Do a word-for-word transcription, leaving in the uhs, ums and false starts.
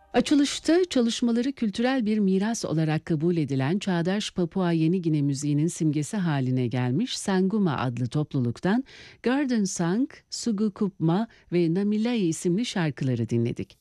Açılışta çalışmaları kültürel bir miras olarak kabul edilen çağdaş Papua Yeni Gine müziğinin simgesi haline gelmiş Sanguma adlı topluluktan Garden Song, Sugu Kupma ve Namilai isimli şarkıları dinledik.